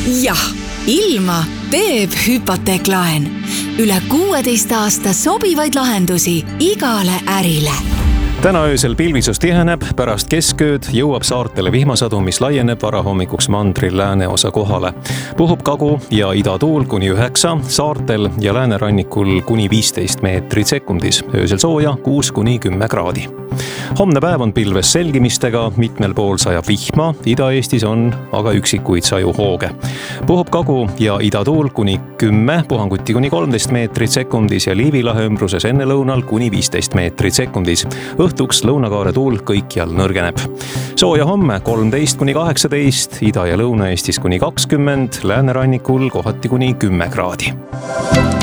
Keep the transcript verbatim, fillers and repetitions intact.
jah, ilma teeb hüpoteeklaen. Üle kuueteist aasta sobivaid lahendusi igale ärile. Täna öösel pilvisus tiheneb, pärast keskööd jõuab saartele vihmasadu, mis laieneb varahommikuks mandril lääneosa kohale. Puhub kagu- ja idatuul kuni üheksa, saartel ja läänerannikul kuni viisteist meetrit sekundis, öösel sooja kuus kuni kümme kraadi. Homne päev on pilves selgimistega, mitmel pool sajab vihma, Ida-Eestis on aga üksikuid sajuhooge. Puhub kagu- ja idatuul kuni kümme, puhanguti kuni kolmteist meetrit sekundis ja Liivilahe ümbruses enne lõunal kuni viisteist meetrit sekundis. Õhtuks lõunakaare tuul kõikjal nõrgeneb. Sooja homme kolmteist kuni kaheksateist, Ida- ja Lõuna-Eestis kuni kakskümmend, läänerannikul kohati kuni kümme kraadi.